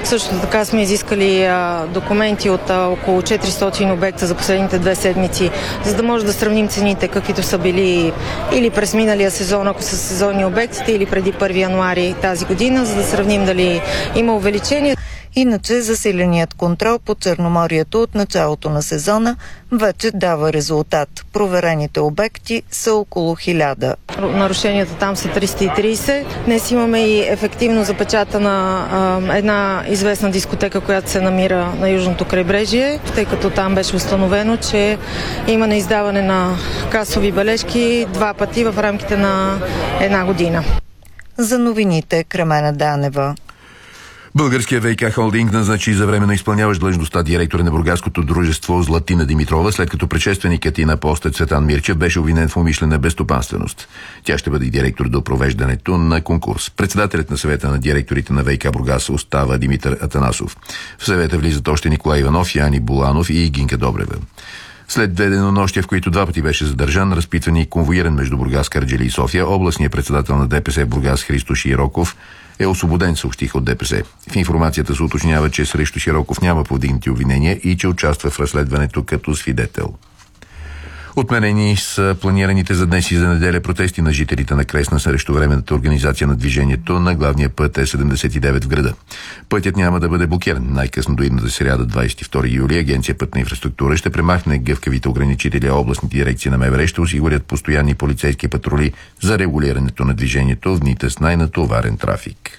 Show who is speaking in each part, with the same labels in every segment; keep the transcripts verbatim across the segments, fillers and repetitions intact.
Speaker 1: Също така сме изискали а, документи от а, около четиристотин обекта за последните две седмици, за да може да сравним цените, каквито са били или през миналия сезон, ако са сезонни обектите, или преди първи януари тази година, за да сравним дали има увеличение.
Speaker 2: Иначе засиленият контрол по Черноморието от началото на сезона вече дава резултат. Проверените обекти са около хиляда.
Speaker 1: Нарушенията там са триста и трийсет. Днес имаме и ефективно запечатана а, една известна дискотека, която се намира на Южното крайбрежие, тъй като там беше установено, че има неиздаване на касови бележки два пъти в рамките на една година.
Speaker 2: За новините Кремена Данева.
Speaker 3: Българския ВиК холдинг назначи за временно изпълняващ длъжността директор на бургаското дружество Златина Димитрова, след като предшественикът и на поста Цветан Мирчев беше обвинен в умишлена безстопанственост. Тя ще бъде директор до провеждането на конкурс. Председателят на съвета на директорите на ВиК Бургас остава Димитър Атанасов. В съвета влизат още Николай Иванов, Яни Буланов и Гинка Добрева. След две денонощия, в които два пъти беше задържан, разпитван и конвоиран между Бургас, Кърджали и София, областният председател на ДПС в Бургас Христо Широков е освободен, съобщиха от ДПС. В информацията се уточнява, че срещу Широков няма повдигнати обвинения и че участва в разследването като свидетел. Отменени са планираните за днес и за неделя протести на жителите на Кресна срещу временната организация на движението на главния път Е седемдесет и девет в града. Пътят няма да бъде блокиран. Най-късно до идната сряда, двадесет и втори юли, Агенция Пътна инфраструктура ще премахне гъвкавите ограничители, а областните дирекции на МВР ще осигурят постоянни полицейски патрули за регулирането на движението в дните с най-натоварен трафик.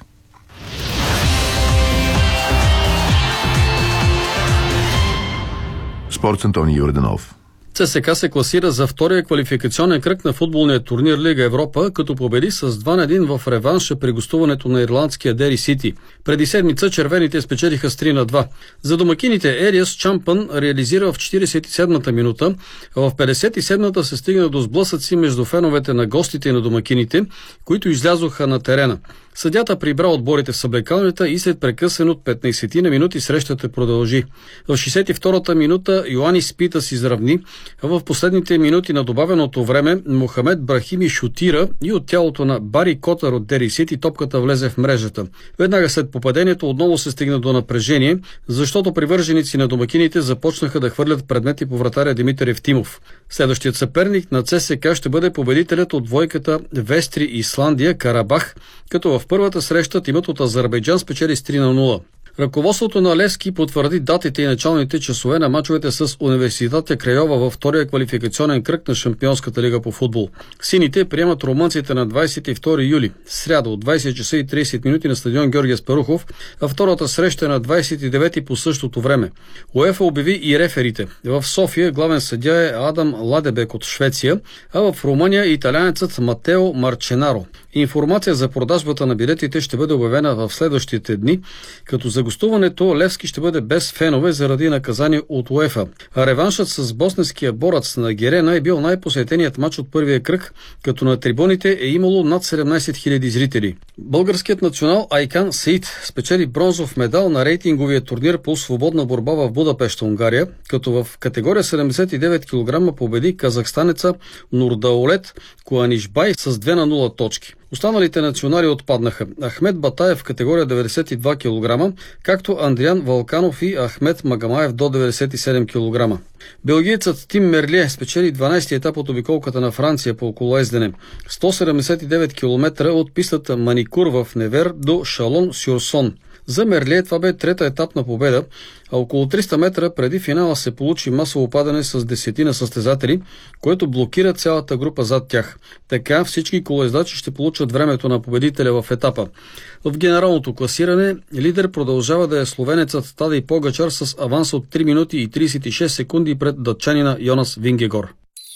Speaker 3: Спорт с Антони Йорданов.
Speaker 4: ЦСКА се класира за втория квалификационен кръг на футболния турнир Лига Европа, като победи с два на един в реванша при гостуването на ирландския Дери Сити. Преди седмица червените спечелиха с три на два. За домакините Ериас Чампън реализира в четиридесет и седмата минута, а в петдесет и седмата се стигна до сблъсъци между феновете на гостите и на домакините, които излязоха на терена. Съдята прибра отборите в съблекалнята и след прекъсване от петнадесет на минути срещата продължи. В шестдесет и втората минута Йоанис Питас изравни, а в последните минути на добавеното време Мохамед Брахими шутира и от тялото на Бари Котър от Дери Сити топката влезе в мрежата. Веднага след попадението отново се стигна до напрежение, защото привърженици на домакините започнаха да хвърлят предмети по вратаря Димитър Евтимов. Следващият съперник на ЦСКА ще бъде победителят от двойката Вестри Исландия Карабах, като в първата среща тимът от Азербайджан спечели с три на нула. Ръководството на Левски потвърди датите и началните часове на мачовете с Университета Крайова във втория квалификационен кръг на Шампионската лига по футбол. Сините приемат румънците на двадесет и втори юли, сряда от двадесет часа и тридесет минути на стадион Георги Аспарухов, а втората среща е на двадесет и девети по същото време. УЕФА обяви и реферите. В София главен съдия е Адам Ладебек от Швеция, а в Румъния италианецът Матео Марченаро. Информация за продажбата на билетите ще бъде обявена в следващите дни, като за гостуването Левски ще бъде без фенове заради наказание от УЕФА. А реваншът с босненския борец на Герена е бил най-посетеният матч от първия кръг, като на трибуните е имало над седемнадесет хиляди зрители. Българският национал Айкан Саид спечели бронзов медал на рейтинговия турнир по свободна борба в Будапеща, Унгария, като в категория седемдесет и девет килограма победи казахстанеца Нурдаулет Куанишбай с две на нула точки. Останалите национали отпаднаха. Ахмед Батаев в категория деветдесет и два килограма, както Андриан Валканов и Ахмед Магамаев до деветдесет и седем килограма. Белгиецът Тим Мерлие спечели дванадесети етап от обиколката на Франция по колоездене. сто седемдесет и девет километра от пистата Маникур в Невер до Шалон-Сюрсон. За Мерлие това бе трета етапна победа, а около триста метра преди финала се получи масово падане с десетина състезатели, което блокира цялата група зад тях. Така всички колоездачи ще получат времето на победителя в етапа. В генералното класиране лидер продължава да е словенецът Тадей Погачар с аванс от три минути и тридесет и шест секунди пред датчанина Йонас Вингегор.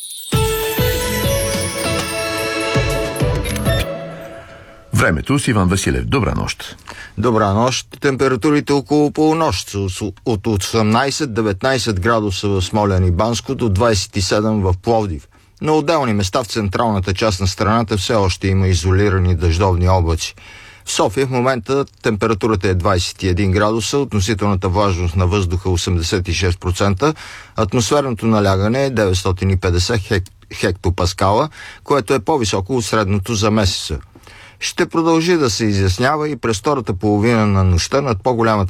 Speaker 3: Времето с Иван Василев. Добра нощ.
Speaker 5: Добра нощ. Температурите около полунощ от осемнадесет до деветнадесет градуса в Смолян и Банско до двадесет и седем в Пловдив. На отделни места в централната част на страната все още има изолирани дъждовни облаци. В София в момента температурата е двадесет и един градуса, относителната влажност на въздуха осемдесет и шест процента, атмосферното налягане е деветстотин и петдесет хек... хектопаскала, което е по-високо от средното за месеца. Ще продължи да се изяснява и през втората половина на нощта над по-голямата